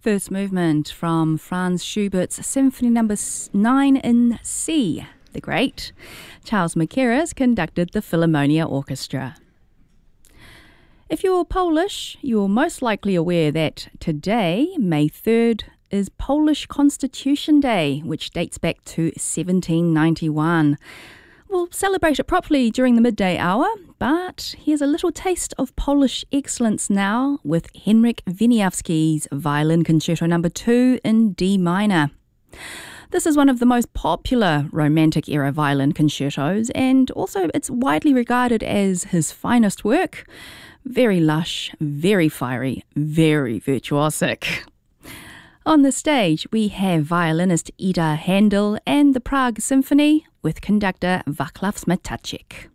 First movement from Franz Schubert's Symphony No. 9 in C. The great Charles Mackerras conducted the Philharmonia Orchestra. If you're Polish, you're most likely aware that today, May 3rd, is Polish Constitution Day, which dates back to 1791. We'll celebrate it properly during the midday hour, but here's a little taste of Polish excellence now with Henryk Wieniawski's Violin Concerto No. 2 in D minor. This is one of the most popular Romantic-era violin concertos, and also it's widely regarded as his finest work. Very lush, very fiery, very virtuosic. On the stage, we have violinist Ida Handel and the Prague Symphony with conductor Vaclav Smetacek.